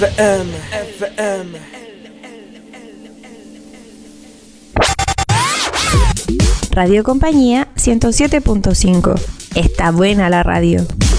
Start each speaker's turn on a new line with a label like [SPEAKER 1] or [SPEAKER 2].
[SPEAKER 1] FM.
[SPEAKER 2] Radio Compañía 107.5. Está buena la radio.